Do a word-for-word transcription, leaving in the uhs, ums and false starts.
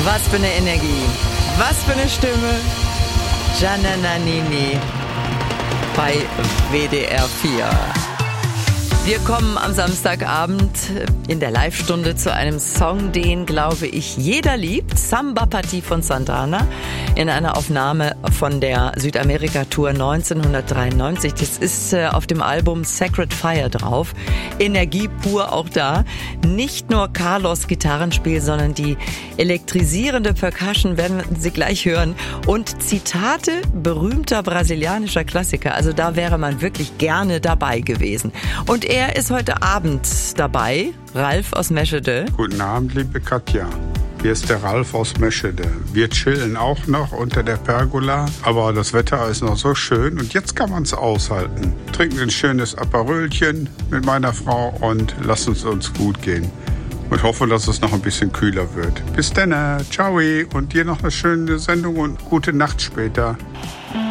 Was für eine Energie, was für eine Stimme. Gianna Nannini bei W D R vier. Wir kommen am Samstagabend in der Live-Stunde zu einem Song, den, glaube ich, jeder liebt. Samba Party von Santana in einer Aufnahme von der Südamerika-Tour neunzehnhundertdreiundneunzig. Das ist äh, auf dem Album Sacred Fire drauf. Energie pur auch da. Nicht nur Carlos Gitarrenspiel, sondern die elektrisierende Percussion werden Sie gleich hören. Und Zitate berühmter brasilianischer Klassiker. Also da wäre man wirklich gerne dabei gewesen. Und er Er ist heute Abend dabei, Ralf aus Meschede. Guten Abend, liebe Katja. Hier ist der Ralf aus Meschede. Wir chillen auch noch unter der Pergola, aber das Wetter ist noch so schön und jetzt kann man es aushalten. Trinken ein schönes Aperölchen mit meiner Frau und lassen es uns gut gehen. Und hoffen, dass es noch ein bisschen kühler wird. Bis dann, ciao und dir noch eine schöne Sendung und gute Nacht später.